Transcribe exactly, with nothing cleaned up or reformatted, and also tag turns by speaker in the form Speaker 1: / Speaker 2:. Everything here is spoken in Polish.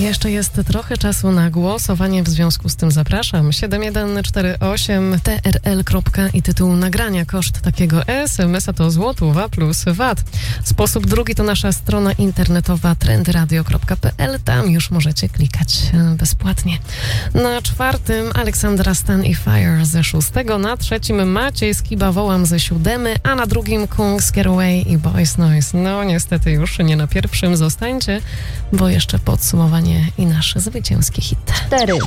Speaker 1: Jeszcze jest trochę czasu na głosowanie, w związku z tym zapraszam. siedem jeden cztery osiem T R L i tytuł nagrania. Koszt takiego es em es a to złotówka plus V A T. Sposób drugi to nasza strona internetowa trendy radio kropka p l. Tam już możecie klikać bezpłatnie. Na czwartym Aleksandra Stan i Fire ze szóstego. Na trzecim Maciej Skiba Wołam ze siódemy, a na drugim Kungs Getaway i Boys Noise. No niestety już nie na pierwszym. Zostańcie, bo jeszcze podsumowanie i nasz zwycięski hit.
Speaker 2: cztery.